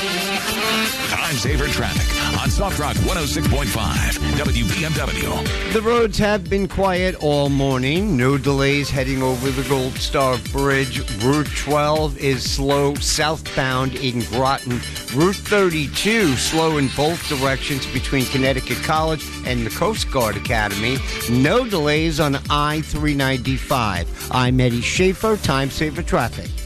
Time saver traffic on Soft Rock 106.5 WBMW. The roads have been quiet all morning. No delays heading over the Gold Star Bridge. Route 12 is slow southbound in Groton. Route 32 slow in both directions between Connecticut College and the Coast Guard Academy. No delays on I-395. I'm Eddie Schaefer, Time Saver Traffic.